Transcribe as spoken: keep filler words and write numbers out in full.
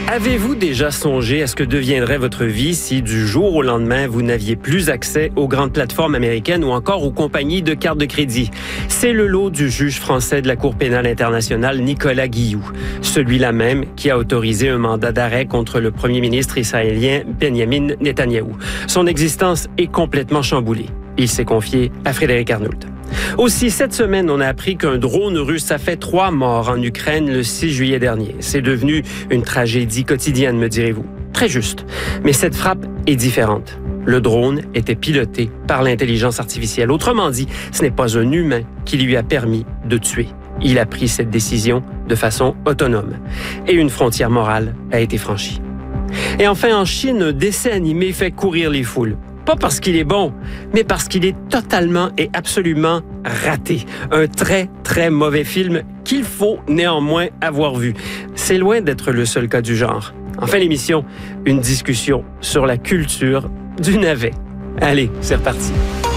Avez-vous déjà songé à ce que deviendrait votre vie si du jour au lendemain, vous n'aviez plus accès aux grandes plateformes américaines ou encore aux compagnies de cartes de crédit? C'est le lot du juge français de la Cour pénale internationale, Nicolas Guilloux. Celui-là même qui a autorisé un mandat d'arrêt contre le premier ministre israélien Benjamin Netanyahou. Son existence est complètement chamboulée. Il s'est confié à Frédéric Arnould. Aussi, cette semaine, on a appris qu'un drone russe a fait trois morts en Ukraine le six juillet dernier. C'est devenu une tragédie quotidienne, me direz-vous. Très juste. Mais cette frappe est différente. Le drone était piloté par l'intelligence artificielle. Autrement dit, ce n'est pas un humain qui lui a permis de tuer. Il a pris cette décision de façon autonome. Et une frontière morale a été franchie. Et enfin, en Chine, un dessin animé fait courir les foules. Pas parce qu'il est bon, mais parce qu'il est totalement et absolument raté. Un très, très mauvais film qu'il faut néanmoins avoir vu. C'est loin d'être le seul cas du genre. En fin d'émission, une discussion sur la culture du navet. Allez, c'est reparti.